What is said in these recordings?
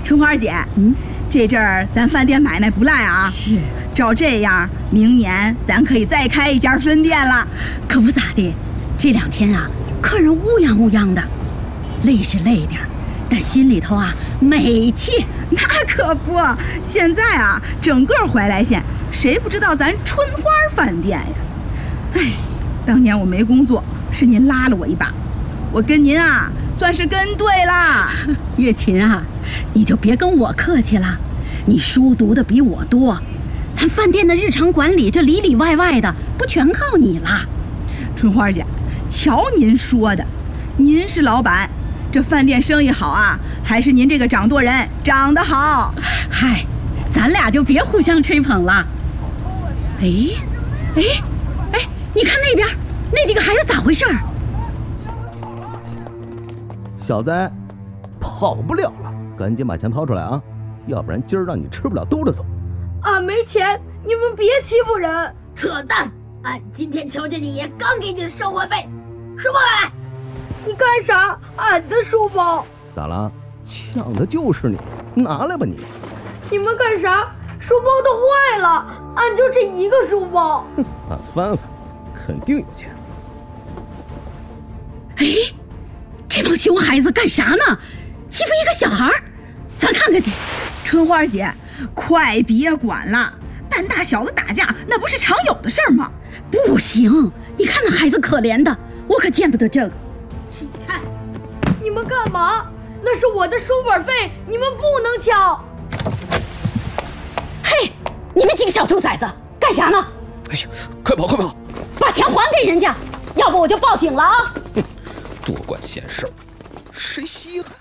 春花姐，这阵儿咱饭店买卖不赖啊。 是， 照这样，明年咱可以再开一家分店了。 可不咋的，这2天啊，客人乌泱乌泱的，累是累点，但心里头啊美气。 那可不，现在啊，整个怀来县谁不知道咱春花饭店呀？哎，当年我没工作，是您拉了我一把，我跟您啊算是跟对了。 月琴啊，你就别跟我客气了，你书读的比我多，咱饭店的日常管理这里里外外的不全靠你了。 春花姐，瞧您说的，您是老板，这饭店生意好啊，还是您这个掌舵人长得好？ 嗨，咱俩就别互相吹捧了。哎，你看那边那几个孩子咋回事？ 小子，跑不了了，赶紧把钱掏出来啊，要不然今儿让你吃不了兜着走。 俺没钱，你们别欺负人！ 扯淡！俺今天瞧见你爷刚给你的生活费，书包来！ 你干啥？俺的书包咋了？抢的就是你，拿来吧你！ 你们干啥？书包都坏了，俺就这一个书包。 俺翻翻，肯定有钱。 哎，这帮熊孩子干啥呢？欺负一个小孩，咱看看去。 春花姐，快别管了，半大小子打架那不是常有的事儿吗？ 不行，你看那孩子可怜的，我可见不得这个。 起开！ 你们干嘛？那是我的书本费，你们不能抢。 嘿，你们几个小兔崽子干啥呢？ 哎呀，快跑快跑， 把钱还给人家，要不我就报警了啊！ 多管闲事儿，谁稀罕？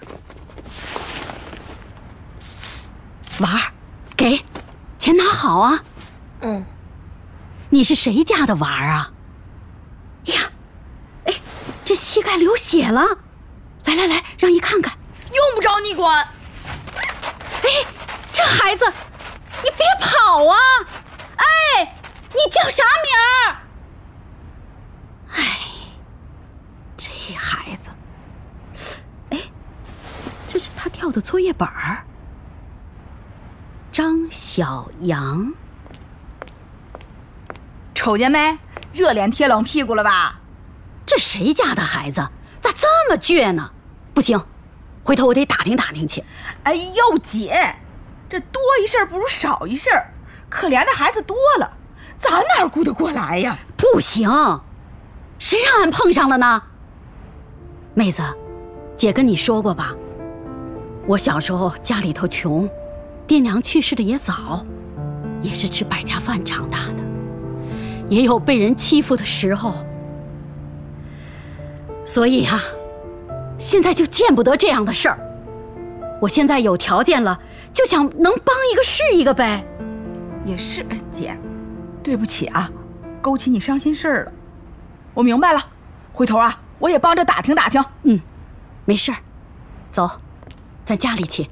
娃儿，给钱拿好啊。你是谁家的娃儿啊？哎呀，哎，这膝盖流血了，来，让姨看看。 用不着你管。 哎，这孩子，你别跑啊！哎，你叫啥名儿？哎，这孩子，哎，这是他掉的作业本儿。张小阳， 瞅见没？热脸贴冷屁股了吧？ 这谁家的孩子咋这么倔呢？不行，回头我得打听打听去。 哎呦姐，这多一事不如少一事，可怜的孩子多了，咱哪顾得过来呀？ 不行，谁让俺碰上了呢？妹子，姐跟你说过吧，我小时候家里头穷，爹娘去世的也早，也是吃百家饭长大的，也有被人欺负的时候，所以啊，现在就见不得这样的事儿。我现在有条件了，就想能帮一个是一个呗。 也是，姐，对不起啊，勾起你伤心事儿了。我明白了，回头啊，我也帮着打听打听。 没事儿，走，咱家里去。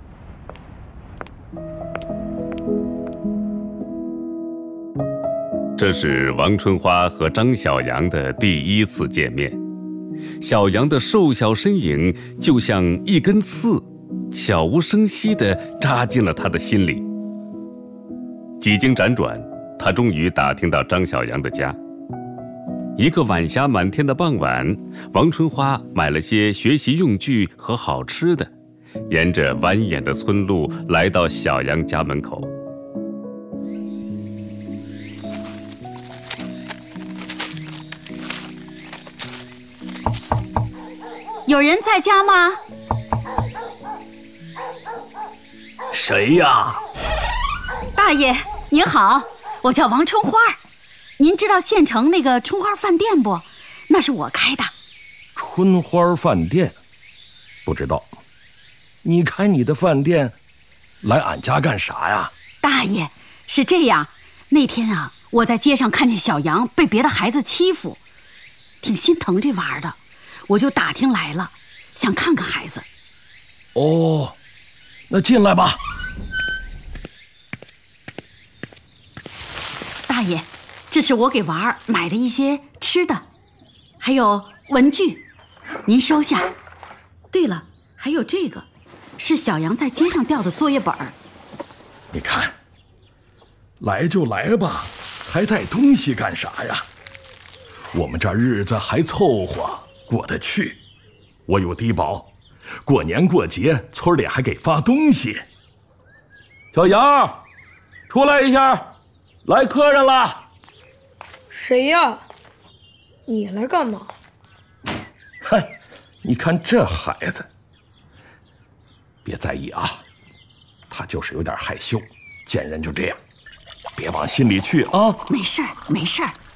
这是王春花和张小阳的第一次见面。小阳的瘦小身影就像一根刺，悄无声息地扎进了他的心里。几经辗转，他终于打听到张小阳的家。一个晚霞满天的傍晚，王春花买了些学习用具和好吃的，沿着蜿蜒的村路来到小阳家门口。 有人在家吗？ 谁呀？ 大爷您好，我叫王春花，您知道县城那个春花饭店不？那是我开的。 春花饭店？不知道。你开你的饭店来俺家干啥呀？ 大爷，是这样，那天啊，我在街上看见小杨被别的孩子欺负，挺心疼这娃儿的，我就打听来了，想看看孩子。 哦，那进来吧。 大爷，这是我给娃儿买的一些吃的，还有文具，您收下。对了，还有这个， 是小杨在街上掉的作业本。 你看，来就来吧，还带东西干啥呀？我们这日子还凑合过得去，我有低保，过年过节村里还给发东西。小杨，出来一下，来客人了。 谁呀？你来干嘛？ 嗨，你看这孩子，别在意啊，他就是有点害羞，见人就这样，别往心里去啊。 没事儿，没事儿。